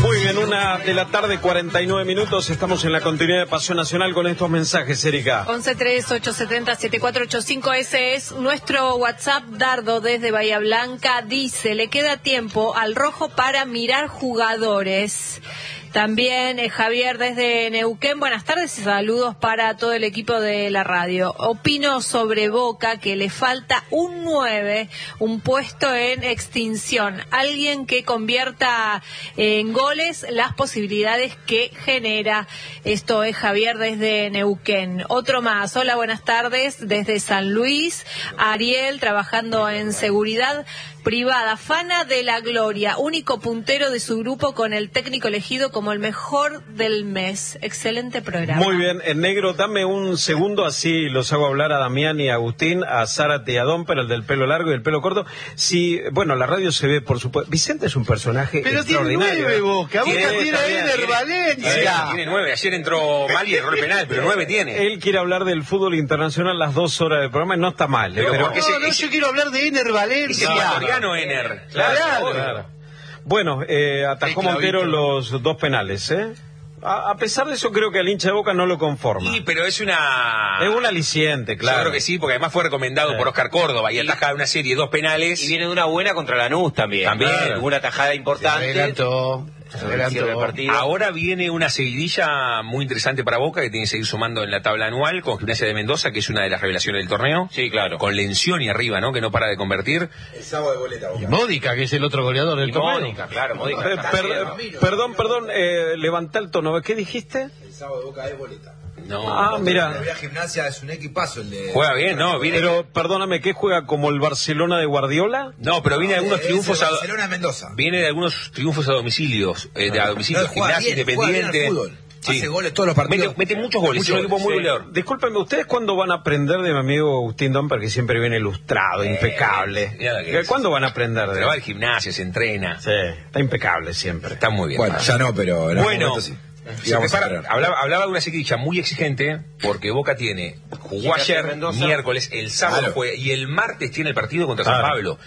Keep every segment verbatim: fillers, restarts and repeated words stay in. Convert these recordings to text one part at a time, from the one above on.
Muy bien, una de la tarde, cuarenta y nueve minutos. Estamos en la continuidad de Pasión Nacional con estos mensajes, Erika. once tres ocho siete cero siete cuatro ocho cinco, ese es nuestro WhatsApp. Dardo desde Bahía Blanca dice, le queda tiempo al rojo para mirar jugadores. También eh, Javier desde Neuquén, buenas tardes y saludos para todo el equipo de la radio. Opino sobre Boca que le falta un nueve, un puesto en extinción, alguien que convierta en goles las posibilidades que genera. Esto es Javier desde Neuquén. Otro más, hola, buenas tardes desde San Luis, Ariel trabajando en seguridad privada, Fana de la Gloria, único puntero de su grupo con el técnico elegido como el mejor del mes. Excelente programa. Muy bien, en negro, dame un segundo, así los hago hablar a Damián y a Agustín, a Zárate y a Don, pero el del pelo largo y el pelo corto. Si, bueno, la radio se ve, por supuesto. Vicente es un personaje pero extraordinario. Tiene nueve, Boca. Boca Tiene, tiene a Eder Valencia. Tiene nueve. Ayer entró mal y error penal, pero nueve tiene. Él quiere hablar del fútbol internacional las dos horas del programa y no está mal. Pero, pero No, ese, no, ese, yo quiero hablar de Eder Valencia. ese ecuatoriano Ener. Claro. Claro. Claro. Bueno, eh, atajó Montero los dos penales, ¿eh? A, a pesar de eso, creo que al hincha de Boca no lo conforma. Sí, pero es una... Es un aliciente, claro. Yo creo que sí, porque además fue recomendado Sí. por Oscar Córdoba y ataja una serie, dos penales. Y viene de una buena contra Lanús también. También. Claro. Una tajada importante. Se adelantó. Se Cierre del adelantó. partido. Ahora viene una seguidilla muy interesante para Boca que tiene que seguir sumando en la tabla anual con Gimnasia de Mendoza, que es una de las revelaciones del torneo. Sí, claro. Con Lencioni arriba, ¿no? Que no para de convertir. El sábado de boleta, Boca. Y Módica, que es el otro goleador del Y torneo. Mónica, claro, Mónica. Per- está per- bien. perdón, perdón, eh, levanta el tono. ¿Qué dijiste? El sábado de Boca es boleta. No. Ah, mira. La Gimnasia es un equipazo el de... Juega bien, ¿no? Viene... Pero, perdóname, ¿qué juega como el Barcelona de Guardiola? No, pero viene de algunos Es triunfos el a... Barcelona Mendoza. Viene de algunos triunfos a domicilios, eh, de a domicilio, No, juega Gimnasia bien, juega bien al Independiente. fútbol. Hace goles todos los partidos. Mete, mete muchos goles, Muchos es un equipo goles, muy sí. goleador. Discúlpenme, ¿ustedes cuándo van a aprender de mi amigo Agustín Don? Porque siempre viene ilustrado, impecable. mira la que es. ¿Cuándo van a aprender de Pero va al gimnasio, se entrena. Sí, está impecable siempre. Está muy bien. Bueno, ya no, pero en algún Bueno, momento sí. se Y vamos a prepara- ver. hablaba, hablaba de una seguidilla muy exigente porque Boca tiene, jugó Gimnasia ayer, de Mendoza. miércoles, el sábado Claro. juega, y el martes tiene el partido contra San Claro. Pablo.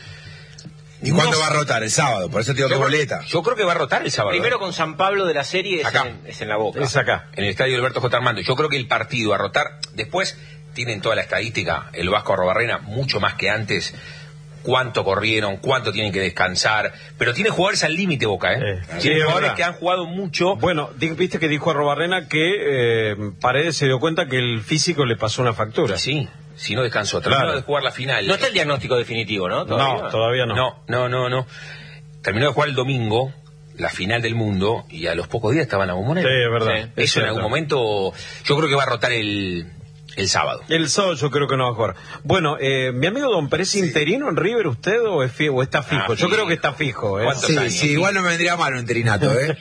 ¿Y cuándo No va a sé. rotar? El sábado, por eso te digo que Yo creo, boleta. yo creo que va a rotar el sábado. Primero con San Pablo de la serie es, Acá. en, es en la Boca. Es acá. En el estadio Alberto J. Armando. Yo creo que el partido a rotar, después tienen toda la estadística, el Vasco Arrobarrena, mucho más que antes, cuánto corrieron, cuánto tienen que descansar, pero tiene jugadores al límite Boca, ¿eh? Sí. Tiene Sí, es jugadores verdad. que han jugado mucho. Bueno, di- viste que dijo a Robarrena que eh, Paredes se dio cuenta que el físico le pasó una factura. Sí, si no descansó, terminó Claro. de jugar la final. No está el diagnóstico definitivo, ¿no? No, todavía no. No, no, no, no. Terminó de jugar el domingo, la final del mundo, y a los pocos días estaban a Bombonera. Sí, es verdad. Eso Es en cierto. algún momento, yo creo que va a rotar el, el sábado. El sábado yo creo que no va a jugar. Bueno, eh, mi amigo Don, ¿pero es interino en River usted o, es fi- o está fijo? Ah, Yo fijo. creo que está fijo, ¿eh? ¿Cuántos Sí, años? sí, igual no me vendría mal un interinato, ¿eh?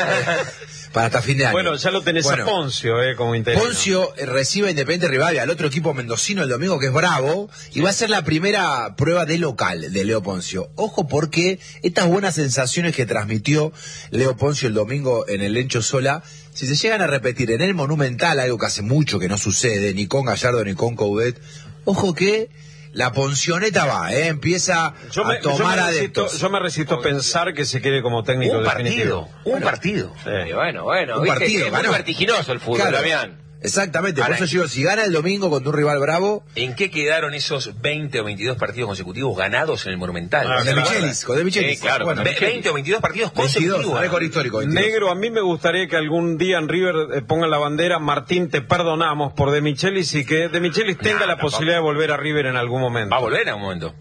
Para hasta fin de año. Bueno, ya lo tenés Bueno, a Poncio, ¿eh? Como interino. Poncio eh, recibe a Independiente Rivadavia, al otro equipo mendocino el domingo que es Bravo, y va a ser la primera prueba de local de Leo Poncio. Ojo porque estas buenas sensaciones que transmitió Leo Poncio el domingo en el Lencho Sola, si se llegan a repetir en el Monumental, algo que hace mucho que no sucede, ni con Gallardo ni con Coudet, ojo que la Poncioneta va, ¿eh? Empieza Yo me, a yo tomar me resisto, adeptos. yo me resisto a pensar que se quede como técnico Un definitivo. partido, un partido. Sí. Y bueno, bueno, Un viste, partido, es muy ganó. vertiginoso el fútbol, Claro. Damián. Exactamente, Ahora, por eso digo, si gana el domingo contra un rival bravo, ¿En qué quedaron esos veinte o veintidós partidos consecutivos ganados en el Monumental? Ah, con De claro. Michelis, con De Michelis. Sí, claro, Bueno, Ve- veinte o veintidós partidos veintidós, consecutivos. récord histórico. veintidós. Negro, a mí me gustaría que algún día en River eh, pongan la bandera Martín, te perdonamos por De Michelis y que De Michelis tenga No, la tampoco. posibilidad de volver a River en algún momento. Va a volver en un momento.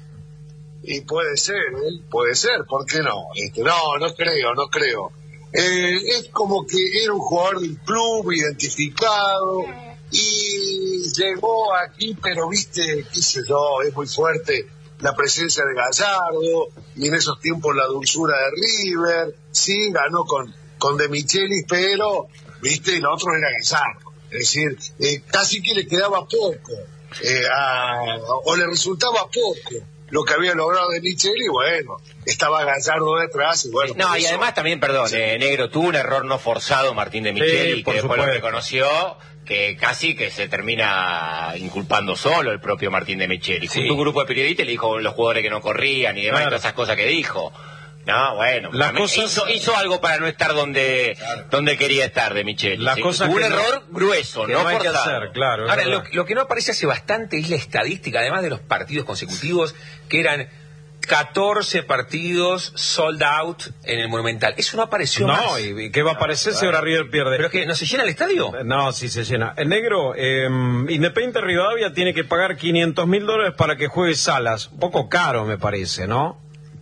Y puede ser, ¿eh? Puede ser, ¿por qué no? Este, no, no creo, no creo. Eh, es como que era un jugador del club, identificado, y llegó aquí, pero viste, qué sé yo, es muy fuerte la presencia de Gallardo, y en esos tiempos la dulzura de River, sí, ganó con, con De Michelis, pero, viste, el otro era Gallardo. Es decir, eh, casi que le quedaba poco, eh, a- o le resultaba poco lo que había logrado De Micheli, y bueno, estaba Gallardo detrás y bueno. No, por y eso- además también, perdón, eh, Negro, tuvo un error no forzado Martín de Micheli, Sí, por que después lo supuesto. reconoció, que casi que se termina inculpando solo el propio Martín de Micheli. Sí. Junto a un grupo de periodistas le dijo a los jugadores que no corrían y demás, Claro. y todas esas cosas que dijo. No, bueno, Las también cosas- hizo, hizo algo para no estar donde donde quería estar de Micheli. Las Sí, cosas tuvo un que no- error grueso, que no, no hay que forzado. hacer, claro. es Ahora, verdad. lo, lo que no aparece hace bastante es la estadística, además de los partidos consecutivos, que eran catorce partidos sold out en el Monumental. Eso no apareció No, más. y, y ¿qué va a aparecer si ahora River pierde? ¿Pero es que no se llena el estadio? No, sí se llena. En negro, eh, Independiente Rivadavia tiene que pagar quinientos mil dólares para que juegue Salas. Un poco caro, me parece, ¿no?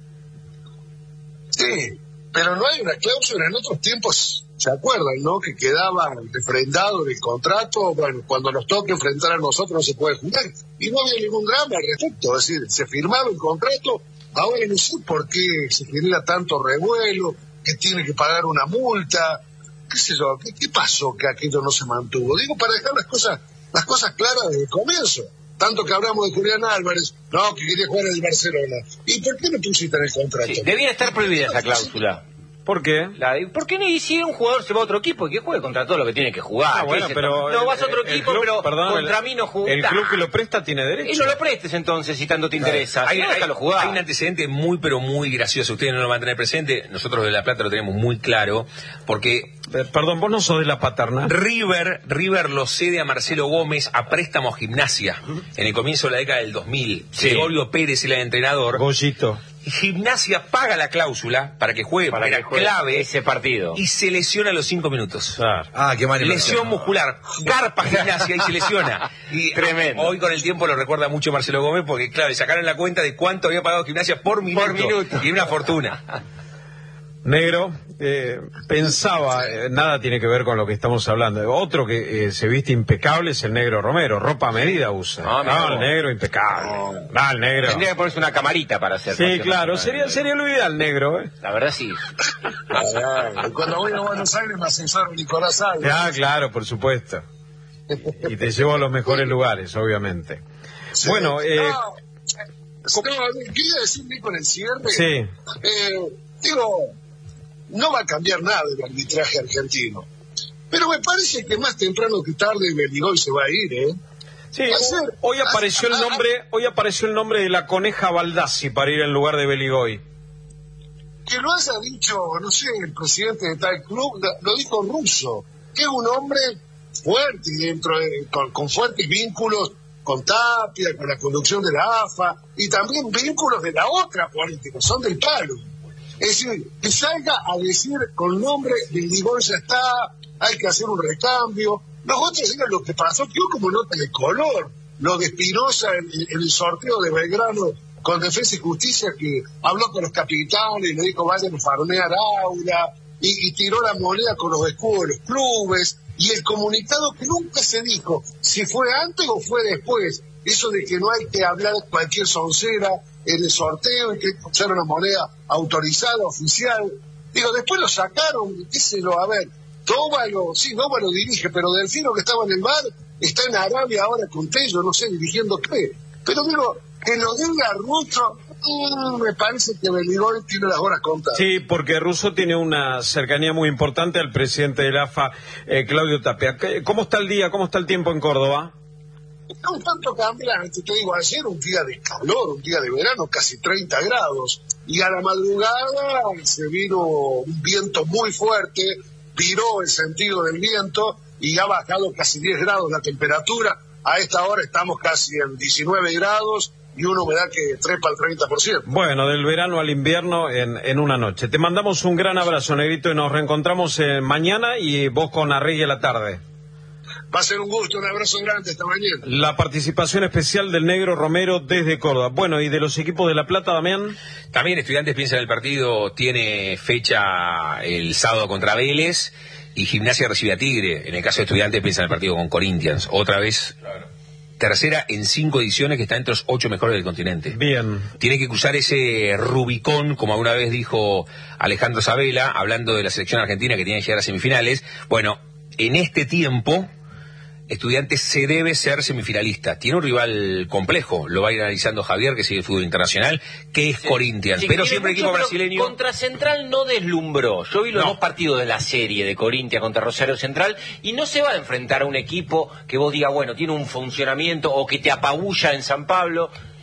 Sí, pero no hay una cláusula. En otros tiempos, ¿se acuerdan, no? Que quedaba refrendado en el contrato, bueno, cuando nos toque enfrentar a nosotros no se puede jugar. Y no había ningún drama al respecto, es decir, se firmaba el contrato, ahora no sé por qué se genera tanto revuelo, que tiene que pagar una multa, qué sé yo, qué, qué pasó que aquello no se mantuvo. Digo, para dejar las cosas, las cosas claras desde el comienzo. Tanto que hablamos de Julián Álvarez, no, que quería jugar en el Barcelona. ¿Y por qué no pusiste en el contrato? Sí, debía estar prohibida esa cláusula. ¿Por qué? La de- ¿Por qué ni si un jugador se va a otro equipo y que juegue contra todo lo que tiene que jugar? Ah, bueno, ¿Qué es pero... esto? No, vas a el- otro el equipo, club, pero perdón, contra el- mí no jugás. El club que lo presta tiene derecho. Y no lo prestes entonces si tanto te interesa. Hay, Si no, hay- déjalo jugar. hay un antecedente muy, pero muy gracioso. Ustedes no lo van a tener presente. Nosotros de La Plata lo tenemos muy claro. Porque Eh, Perdón, vos no sos de la paterna. River, River lo cede a Marcelo Gómez a préstamo a Gimnasia en el comienzo de la década del dos mil. Sí. Gregorio Pérez era el entrenador. Goyito. Gimnasia paga la cláusula para que juegue, Para porque que era juegue clave, ese partido. y se lesiona a los cinco minutos. Claro. Ah, qué mal Lesión muscular, garpa Gimnasia y se lesiona. Y Tremendo. Hoy con el tiempo lo recuerda mucho Marcelo Gómez porque, claro, le sacaron la cuenta de cuánto había pagado Gimnasia por minuto. Por minuto. Y era una fortuna. Negro, eh, pensaba, eh, nada tiene que ver con lo que estamos hablando. Otro que eh, se viste impecable es el Negro Romero, ropa a medida usa. Ah, No, mira el negro impecable. No, el negro. Tendría que ponerse una camarita para hacer. Sí, pasión claro, nacional. sería, sería lo ideal, negro, ¿eh? La verdad sí. Ah, cuando voy a Buenos Aires me asesoran Nicolás Álvarez. Ah, claro, por supuesto. Y te llevo a los mejores lugares, obviamente. Sí. Bueno, eh, no, no, quería decir, Nico, en el cierre. sí. Eh, digo, no va a cambiar nada el arbitraje argentino. Pero me parece que más temprano que tarde Beligoy se va a ir, ¿eh? Sí, Va a ser- hoy apareció el ah, ah, nombre, hoy apareció el nombre de la Coneja Baldassi para ir en lugar de Beligoy. Que lo haya dicho, no sé, el presidente de tal club, lo- lo dijo Russo, que es un hombre fuerte dentro de, con, con fuertes vínculos con Tapia, con la conducción de la A F A, y también vínculos de la otra política, son del palo. Es decir, que salga a decir con nombre, Beligoy ya está, hay que hacer un recambio. Los otros digan lo que pasó, quedó como nota de color, lo de Espinosa en, en el sorteo de Belgrano con Defensa y Justicia, que habló con los capitanes y le dijo vayan a farmear aula, y, y tiró la moneda con los escudos de los clubes, y el comunicado que nunca se dijo si fue antes o fue después, eso de que no hay que hablar cualquier soncera en el sorteo y que usar una moneda autorizada, oficial. Digo, después lo sacaron, qué sé yo, a ver, Tóbalo, sí, Tóbalo dirige, pero Delfino, que estaba en el bar, está en Arabia ahora con Tello, no sé, dirigiendo qué. Pero digo, que lo diga Russo, mm, me parece que Beligoy tiene las horas contadas. Sí, porque Russo tiene una cercanía muy importante al presidente de la A F A, eh, Claudio Tapia. ¿Qué- ¿Cómo está el día, cómo está el tiempo en Córdoba? Está un tanto cambiante, te digo, ayer un día de calor, un día de verano, casi treinta grados, y a la madrugada se vino un viento muy fuerte, viró el sentido del viento y ha bajado casi diez grados la temperatura. A esta hora estamos casi en diecinueve grados y una humedad que trepa al treinta por ciento. Bueno, del verano al invierno en, en una noche. Te mandamos un gran abrazo, Negrito, y nos reencontramos eh, mañana y vos con Arregui a la tarde. Va a ser un gusto, un abrazo grande esta mañana. La participación especial del Negro Romero desde Córdoba. Bueno, ¿y de los equipos de La Plata, Damián? También Estudiantes piensa en el partido, tiene fecha el sábado contra Vélez y Gimnasia recibe a Tigre. En el caso de Estudiantes piensa en el partido con Corinthians. Otra vez, tercera en cinco ediciones que está entre los ocho mejores del continente. Bien. Tiene que cruzar ese Rubicón, como alguna vez dijo Alejandro Sabela, hablando de la selección argentina que tiene que llegar a semifinales. Bueno, en este tiempo, Estudiantes se debe ser semifinalista. Tiene un rival complejo, lo va a ir analizando Javier, que sigue el fútbol internacional, que es Sí. Corinthians. Sí, pero tiene siempre el mucho, equipo pero brasileño... Contra Central no deslumbró. Yo vi los No. dos partidos de la serie de Corinthians contra Rosario Central y no se va a enfrentar a un equipo que vos digas, bueno, tiene un funcionamiento o que te apabulla en San Pablo.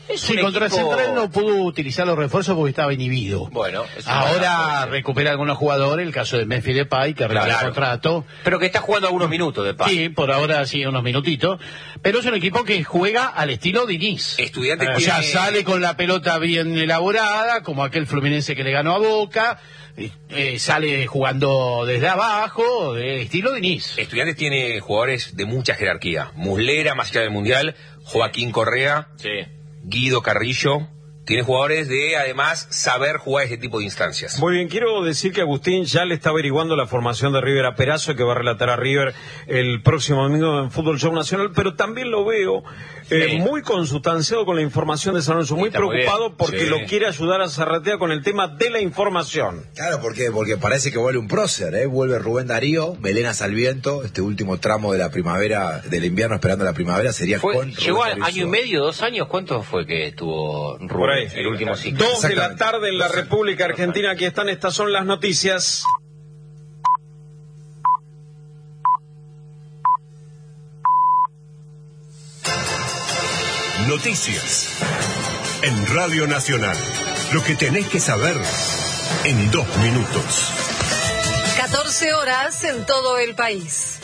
Es Sí, un contra equipo- Central no pudo utilizar los refuerzos porque estaba inhibido. Bueno, es una Ahora buena- recupera algunos jugadores, el caso de Memphis Depay, que renovó el Claro. contrato. Pero que está jugando algunos minutos de paz. Sí, por ahora sí, unos minutitos. Pero es un equipo que juega al estilo Diniz. Estudiantes O sea, tiene- sale con la pelota bien elaborada, como aquel Fluminense que le ganó a Boca. eh, eh, sale jugando desde abajo, de estilo Diniz. Estudiantes tiene jugadores de mucha jerarquía. Muslera, más allá del Mundial, Joaquín Correa, Sí. Guido Carrillo. Tiene jugadores de, además, saber jugar ese tipo de instancias. Muy bien, quiero decir que Agustín ya le está averiguando la formación de River a Perazo, que va a relatar a River el próximo domingo en Fútbol Show Nacional, pero también lo veo eh, Sí. muy consustanciado con la información de San Lorenzo, muy Está muy preocupado bien. porque Sí. lo quiere ayudar a Zarratea con el tema de la información. Claro, ¿por qué? Porque parece que vuelve un prócer, ¿eh? Vuelve Rubén Darío, Melena Salviento, este último tramo de la primavera, del invierno esperando la primavera, sería Fue, con llegó Rubén a Darío año y Suárez. medio, dos años. ¿Cuánto fue que tuvo Rubén? Por ahí. El último ciclo. Dos de la Exactamente. tarde en la República Argentina, aquí están, estas son las noticias. Noticias. En Radio Nacional. Lo que tenés que saber en dos minutos. catorce horas en todo el país.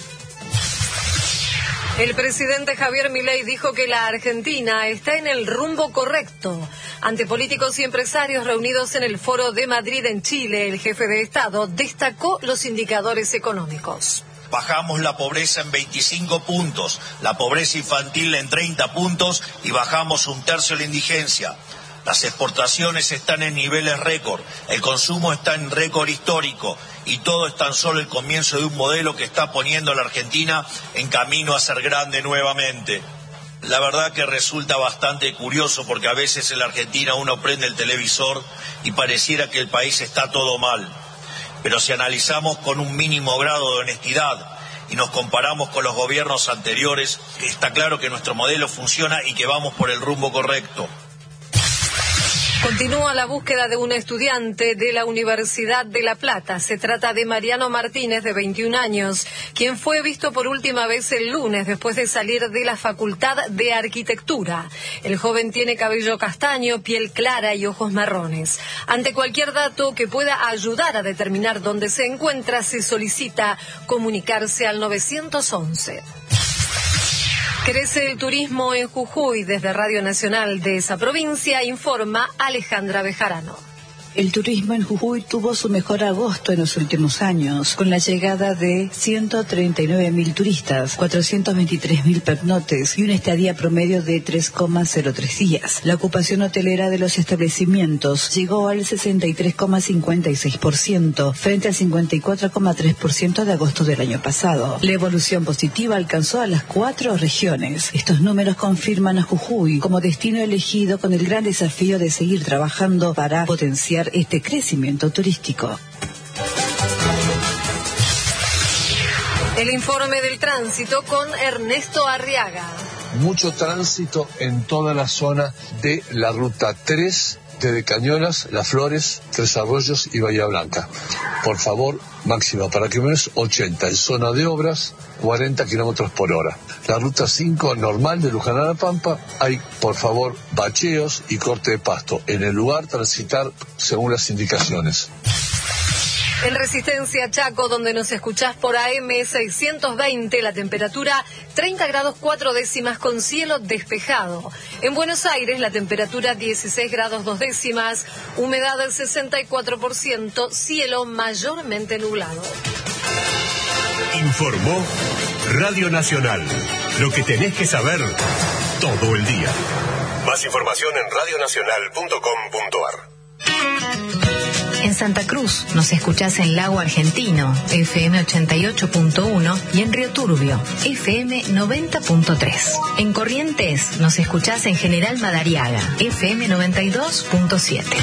El presidente Javier Milei dijo que la Argentina está en el rumbo correcto. Ante políticos y empresarios reunidos en el Foro de Madrid en Chile, el jefe de Estado destacó los indicadores económicos. Bajamos la pobreza en veinticinco puntos, la pobreza infantil en treinta puntos y bajamos un tercio la indigencia. Las exportaciones están en niveles récord, el consumo está en récord histórico y todo es tan solo el comienzo de un modelo que está poniendo a la Argentina en camino a ser grande nuevamente. La verdad que resulta bastante curioso porque a veces en la Argentina uno prende el televisor y pareciera que el país está todo mal. Pero si analizamos con un mínimo grado de honestidad y nos comparamos con los gobiernos anteriores, está claro que nuestro modelo funciona y que vamos por el rumbo correcto. Continúa la búsqueda de un estudiante de la Universidad de La Plata. Se trata de Mariano Martínez, de veintiún años, quien fue visto por última vez el lunes después de salir de la Facultad de Arquitectura. El joven tiene cabello castaño, piel clara y ojos marrones. Ante cualquier dato que pueda ayudar a determinar dónde se encuentra, se solicita comunicarse al nueve once. Crece el turismo en Jujuy. Desde Radio Nacional de esa provincia informa Alejandra Bejarano. El turismo en Jujuy tuvo su mejor agosto en los últimos años, con la llegada de ciento treinta y nueve mil turistas, cuatrocientos veintitrés mil pernotes y una estadía promedio de tres coma cero tres días. La ocupación hotelera de los establecimientos llegó al sesenta y tres coma cincuenta y seis por ciento, frente al cincuenta y cuatro coma tres por ciento de agosto del año pasado. La evolución positiva alcanzó a las cuatro regiones. Estos números confirman a Jujuy como destino elegido, con el gran desafío de seguir trabajando para potenciar este crecimiento turístico. El informe del tránsito con Ernesto Arriaga. Mucho tránsito en toda la zona de la ruta tres, desde Cañolas, Las Flores, Tres Arroyos y Bahía Blanca. Por favor, máxima para camiones ochenta, en zona de obras cuarenta kilómetros por hora. La ruta cinco normal de Luján a La Pampa, hay, por favor, bacheos y corte de pasto. En el lugar, transitar según las indicaciones. En Resistencia Chaco, donde nos escuchás por A M seiscientos veinte, la temperatura treinta grados cuatro décimas con cielo despejado. En Buenos Aires, la temperatura dieciséis grados dos décimas, humedad del sesenta y cuatro por ciento, cielo mayormente nublado. Informó Radio Nacional. Lo que tenés que saber todo el día. Más información en radio nacional punto com punto ar. En Santa Cruz nos escuchás en Lago Argentino, F M ochenta y ocho punto uno, y en Río Turbio, F M noventa punto tres. En Corrientes nos escuchás en General Madariaga, F M noventa y dos punto siete.